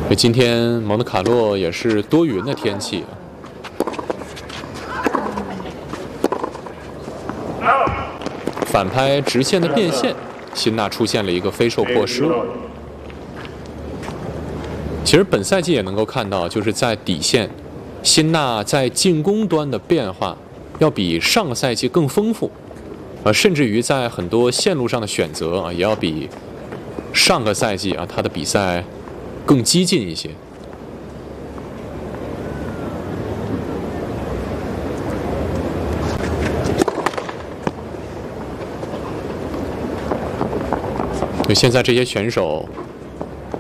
今天蒙特卡洛也是多云的天气。反拍直线的变线，辛纳出现了一个飞兽破失误。其实本赛季也能够看到，就是在底线，辛纳在进攻端的变化要比上个赛季更丰富，甚至于在很多线路上的选择也要比上个赛季他的比赛更激进一些。现在这些选手